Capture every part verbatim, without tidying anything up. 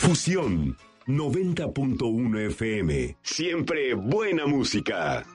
Fusión noventa punto uno F M. Siempre buena música.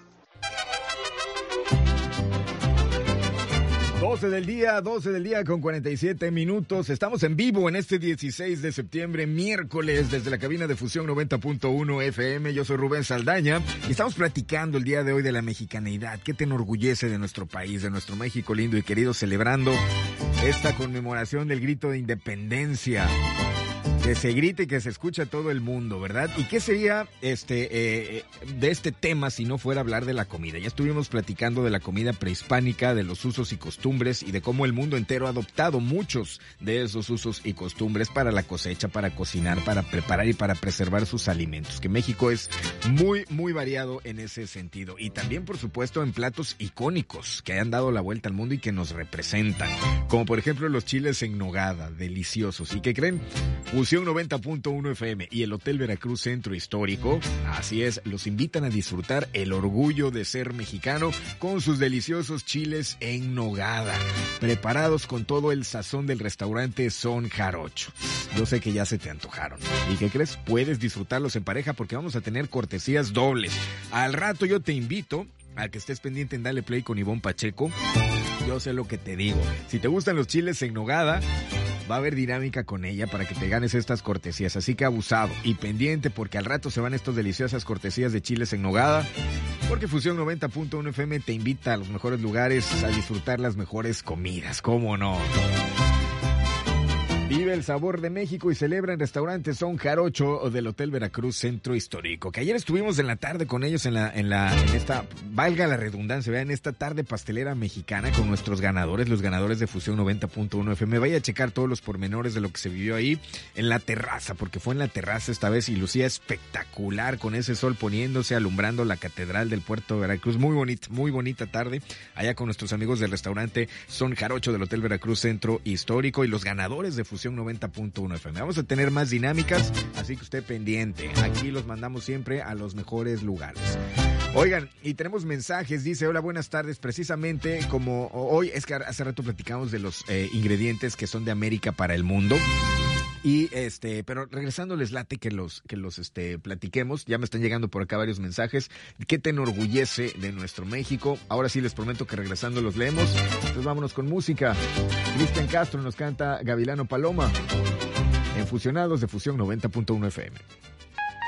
doce del día, doce del día con cuarenta y siete minutos. Estamos en vivo en este dieciséis de septiembre, miércoles, desde la cabina de Fusión noventa punto uno F M. Yo soy Rubén Saldaña y estamos platicando el día de hoy de la mexicaneidad. ¿Qué te enorgullece de nuestro país, de nuestro México lindo y querido, celebrando esta conmemoración del grito de independencia? Que se grite y que se escuche a todo el mundo, ¿verdad? ¿Y qué sería este eh, de este tema si no fuera hablar de la comida? Ya estuvimos platicando de la comida prehispánica, de los usos y costumbres y de cómo el mundo entero ha adoptado muchos de esos usos y costumbres para la cosecha, para cocinar, para preparar y para preservar sus alimentos. Que México es muy, muy variado en ese sentido. Y también, por supuesto, en platos icónicos que han dado la vuelta al mundo y que nos representan. Como por ejemplo los chiles en nogada, deliciosos. ¿Y qué creen? Fusión noventa punto uno F M y el Hotel Veracruz Centro Histórico, así es, los invitan a disfrutar el orgullo de ser mexicano con sus deliciosos chiles en nogada, preparados con todo el sazón del restaurante Son Jarocho. Yo sé que ya se te antojaron. ¿Y qué crees? Puedes disfrutarlos en pareja porque vamos a tener cortesías dobles. Al rato yo te invito a que estés pendiente en Dale Play con Ivonne Pacheco. Yo sé lo que te digo. Si te gustan los chiles en nogada, va a haber dinámica con ella para que te ganes estas cortesías. Así que abusado y pendiente porque al rato se van estas deliciosas cortesías de chiles en nogada. Porque Fusión noventa punto uno F M te invita a los mejores lugares a disfrutar las mejores comidas. ¿Cómo no? Vive el sabor de México y celebra en restaurantes Son Jarocho del Hotel Veracruz Centro Histórico. Que ayer estuvimos en la tarde con ellos en la en la en esta, valga la redundancia, vean, esta tarde pastelera mexicana con nuestros ganadores, los ganadores de Fusión noventa punto uno F M. Vaya a checar todos los pormenores de lo que se vivió ahí en la terraza, porque fue en la terraza esta vez y lucía espectacular con ese sol poniéndose, alumbrando la catedral del puerto de Veracruz. Muy bonita, muy bonita tarde allá con nuestros amigos del restaurante Son Jarocho del Hotel Veracruz Centro Histórico y los ganadores de Fusión noventa punto uno F M. Vamos a tener más dinámicas, así que usted pendiente. Aquí los mandamos siempre a los mejores lugares. Oigan, y tenemos mensajes, dice, hola, buenas tardes, precisamente como hoy, es que hace rato platicamos de los eh, ingredientes que son de América para el mundo. Y este, pero regresando les late que los, que los este, platiquemos. Ya me están llegando por acá varios mensajes. ¿Qué te enorgullece de nuestro México? Ahora sí les prometo que regresando los leemos. Entonces vámonos con música. Cristian Castro nos canta Gavilano Paloma en Fusionados de Fusión noventa punto uno F M.